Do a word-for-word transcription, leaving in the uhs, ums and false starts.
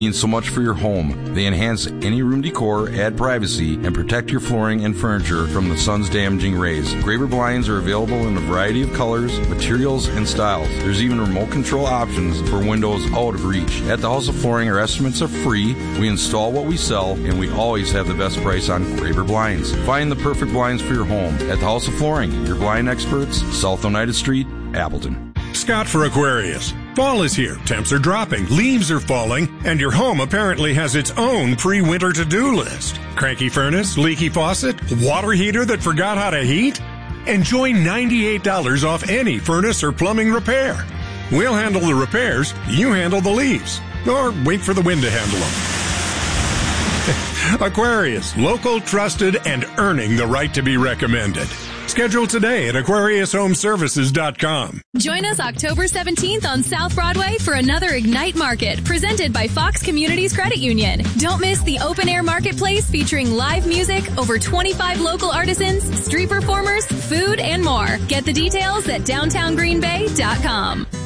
means so much for your home. They enhance any room decor, add privacy, and protect your flooring and furniture from the sun's damaging rays. Graver blinds are available in a variety of colors, materials, and styles. There's even remote control options for windows out of reach. At the House of Flooring, our estimates are free. We install what we sell, and we always have the best price on Graver blinds. Find the perfect blinds for your home at the House of Flooring, your blind experts, South Oneida Street, Appleton. Scott for Aquarius. Fall is here, temps are dropping, leaves are falling, and your home apparently has its own pre-winter to-do list. Cranky furnace, leaky faucet, water heater that forgot how to heat? Enjoy ninety-eight dollars off any furnace or plumbing repair. We'll handle the repairs, you handle the leaves. Or wait for the wind to handle them. Aquarius, local, trusted, and earning the right to be recommended. Schedule today at Aquarius Home Services dot com. Join us October seventeenth on South Broadway for another Ignite Market presented by Fox Communities Credit Union. Don't miss the open-air marketplace featuring live music, over twenty-five local artisans, street performers, food, and more. Get the details at downtown green bay dot com.